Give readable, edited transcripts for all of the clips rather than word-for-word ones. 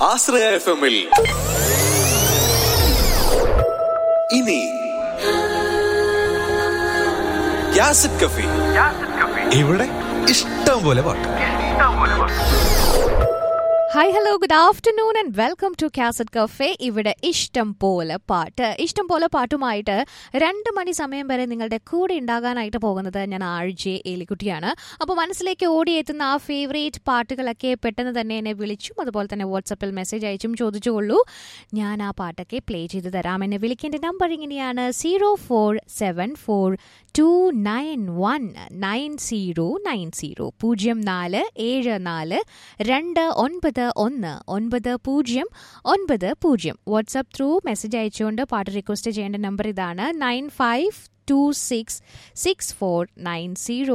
ആശ്രയ FM-ൽ ഇനി യാസിഡ് കഫി. ഇവിടെ ഇഷ്ടം പോലെ പാട്ട്. Hi hello good afternoon and welcome to cassette cafe. ഇവിടെ ഇഷ്ടം പോലെ പാട്ട്. ഇഷ്ടം പോലെ പാട്ടുമായിട്ട് 2 മണി സമയം വരെ നിങ്ങളുടെ കൂടെ ഉണ്ടാകാനായിട്ട് പോകുന്നത് ഞാൻ RJ ഏലിക്കുട്ടിയാണ്. അപ്പോൾ മനസ്സിലേക്ക് ഓടിയെത്തുന്ന ആ ഫേവറേറ്റ് പാട്ടുകളൊക്കെ പെട്ടെന്ന് തന്നെ എന്നെ വിളിച്ചും അതുപോലെ തന്നെ വാട്സപ്പിൽ മെസ്സേജ് അയച്ചും ചോദിച്ചുകൊള്ളൂ. ഞാൻ ആ പാട്ടൊക്കെ പ്ലേ ചെയ്ത് തരാം. എന്നെ വിളിക്കേണ്ട നമ്പർ ഇങ്ങനെയാണ് 0474291990 0474291990. വാട്സ്ആപ്പ് ത്രൂ മെസ്സേജ് അയച്ചുകൊണ്ട് പാട്ട് റിക്വസ്റ്റ് ചെയ്യേണ്ട നമ്പർ ഇതാണ് 9526649090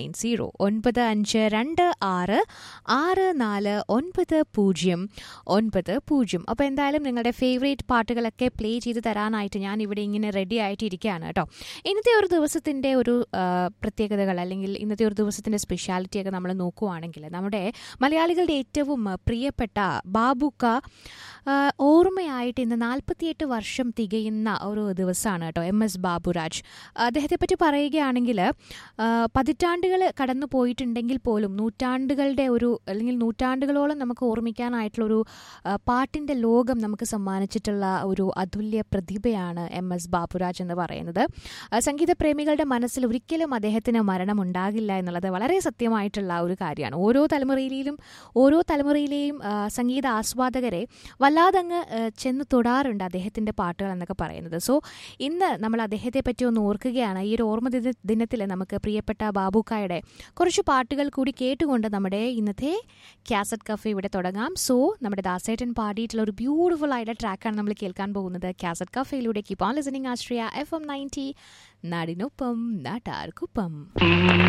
9526649090. അപ്പോൾ എന്തായാലും നിങ്ങളുടെ ഫേവറേറ്റ് പാട്ടുകളൊക്കെ പ്ലേ ചെയ്ത് തരാനായിട്ട് ഞാൻ ഇവിടെ ഇങ്ങനെ റെഡി ആയിട്ടിരിക്കുകയാണ് കേട്ടോ. ഇന്നത്തെ ഒരു ദിവസത്തിൻ്റെ ഒരു പ്രത്യേകതകൾ അല്ലെങ്കിൽ ഇന്നത്തെ ഒരു ദിവസത്തിൻ്റെ സ്പെഷ്യാലിറ്റിയൊക്കെ നമ്മൾ നോക്കുവാണെങ്കിൽ നമ്മുടെ മലയാളികളുടെ ഏറ്റവും പ്രിയപ്പെട്ട ബാബുക്ക ഓർമ്മയായിട്ട് ഇന്ന് 48 വർഷം തികയുന്ന ഒരു ദിവസമാണ് കേട്ടോ. MS ബാബുരാജ്. അദ്ദേഹത്തെ പറ്റി പറയുകയാണെങ്കിൽ പതിറ്റാണ്ടുകൾ കടന്നു പോയിട്ടുണ്ടെങ്കിൽ പോലും നൂറ്റാണ്ടുകളുടെ ഒരു അല്ലെങ്കിൽ നൂറ്റാണ്ടുകളോളം നമുക്ക് ഓർമ്മിക്കാനായിട്ടുള്ളൊരു പാട്ടിൻ്റെ ലോകം നമുക്ക് സമ്മാനിച്ചിട്ടുള്ള ഒരു അതുല്യ പ്രതിഭയാണ് MS ബാബുരാജ് എന്ന് പറയുന്നത്. സംഗീത പ്രേമികളുടെ മനസ്സിൽ ഒരിക്കലും അദ്ദേഹത്തിന് മരണമുണ്ടാകില്ല എന്നുള്ളത് വളരെ സത്യമായിട്ടുള്ള ഒരു കാര്യമാണ്. ഓരോ തലമുറയിലെയും സംഗീത ആസ്വാദകരെ വല്ലാതങ്ങ് ചെന്ന് തൊടാറുണ്ട് അദ്ദേഹത്തിൻ്റെ പാട്ടുകൾ എന്നൊക്കെ പറയുന്നത്. സോ ഇന്ന് നമ്മൾ അദ്ദേഹത്തെ പറ്റി ഒന്ന് ഓർക്കുകയാണ്. ഈ ഒരു ഓർമ്മ ദിനത്തിൽ നമുക്ക് പ്രിയപ്പെട്ട ബാബുക്കായുടെ കുറച്ച് പാട്ടുകൾ കൂടി കേട്ടുകൊണ്ട് നമ്മുടെ ഇന്നത്തെ കാസറ്റ് കഫേ ഇവിടെ തുടങ്ങാം. സോ നമ്മുടെ ദാസേട്ടൻ പാടിയിട്ടുള്ള ഒരു ബ്യൂട്ടിഫുൾ ആയിട്ടുള്ള ട്രാക്കാണ് നമ്മൾ കേൾക്കാൻ പോകുന്നത് cassette കഫേയിലൂടെ. Keep on listening Ashraya FM 90 നാടിനൊപ്പം നാട്ടാർക്കൊപ്പം.